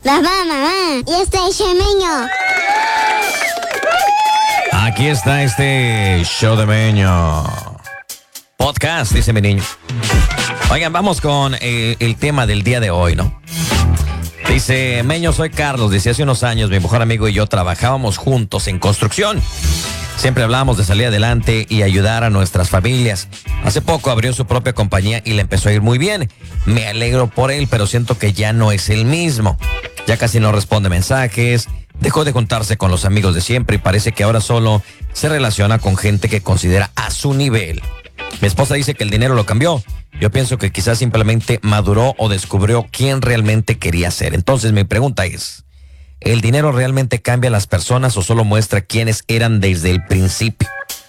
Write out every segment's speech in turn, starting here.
Papá, mamá, y este Meño. Aquí está este show de Meño. Podcast, dice mi niño. Oigan, vamos con el tema del día de hoy, ¿no? Dice, Meño, soy Carlos. Dice, hace unos años mi mejor amigo y yo trabajábamos juntos en construcción. Siempre hablábamos de salir adelante y ayudar a nuestras familias. Hace poco abrió su propia compañía y le empezó a ir muy bien. Me alegro por él, pero siento que ya no es el mismo. Ya casi no responde mensajes, dejó de juntarse con los amigos de siempre y parece que ahora solo se relaciona con gente que considera a su nivel. Mi esposa dice que el dinero lo cambió. Yo pienso que quizás simplemente maduró o descubrió quién realmente quería ser. Entonces mi pregunta es, ¿el dinero realmente cambia a las personas o solo muestra quiénes eran desde el principio?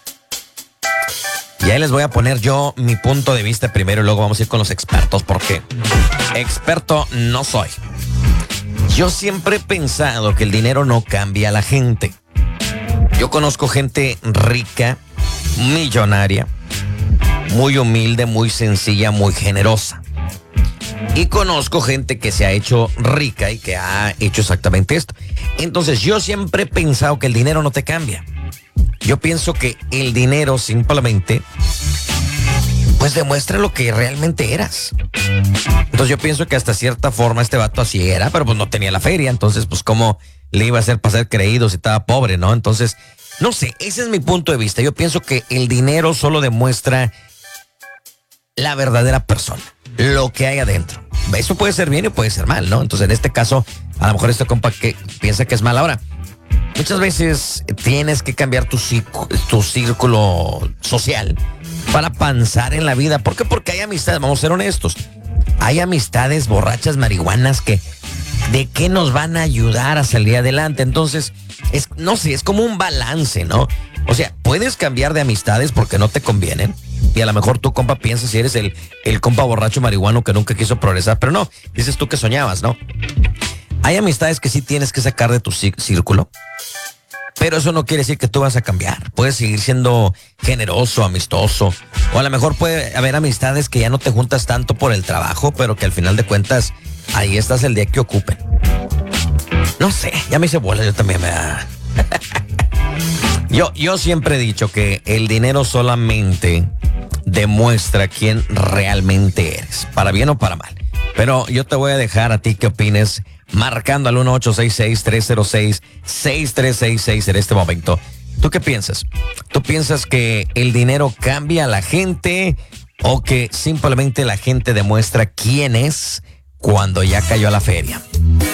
Y ahí les voy a poner yo mi punto de vista primero y luego vamos a ir con los expertos, porque experto no soy. Yo siempre he pensado que el dinero no cambia a la gente. Yo conozco gente rica, millonaria, muy humilde, muy sencilla, muy generosa. Y conozco gente que se ha hecho rica y que ha hecho exactamente esto. Entonces yo siempre he pensado que el dinero no te cambia. Yo pienso que el dinero simplemente pues demuestra lo que realmente eras. Entonces yo pienso que hasta cierta forma este vato así era, pero pues no tenía la feria. Entonces pues cómo le iba a hacer para ser creído si estaba pobre, ¿no? Entonces, no sé, ese es mi punto de vista. Yo pienso que el dinero solo demuestra la verdadera persona, lo que hay adentro. Eso puede ser bien y puede ser mal, ¿no? Entonces en este caso, a lo mejor este compa que piensa que es mal ahora. Muchas veces tienes que cambiar tu círculo social para avanzar en la vida. ¿Por qué? Porque hay amistades, vamos a ser honestos. Hay amistades borrachas, marihuanas que ¿de qué nos van a ayudar a salir adelante? Entonces, no sé, es como un balance, ¿no? O sea, puedes cambiar de amistades porque no te convienen. Y a lo mejor tu compa piensa si eres el compa borracho marihuano que nunca quiso progresar. Pero no, dices tú que soñabas, ¿no? Hay amistades que sí tienes que sacar de tu círculo. Pero eso no quiere decir que tú vas a cambiar. Puedes seguir siendo generoso, amistoso. O a lo mejor puede haber amistades que ya no te juntas tanto por el trabajo, pero que al final de cuentas ahí estás el día que ocupen. No sé, ya me hice bola, yo también me da. Yo siempre he dicho que el dinero solamente demuestra quién realmente eres, para bien o para mal. Pero yo te voy a dejar a ti que opines marcando al 1-866-306-6366 en este momento. ¿Tú qué piensas? ¿Tú piensas que el dinero cambia a la gente o que simplemente la gente demuestra quién es cuando ya cayó a la feria?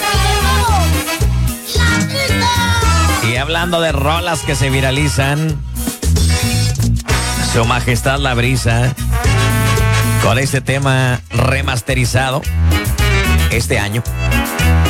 Y hablando de rolas que se viralizan, Su Majestad la Brisa, con este tema remasterizado este año.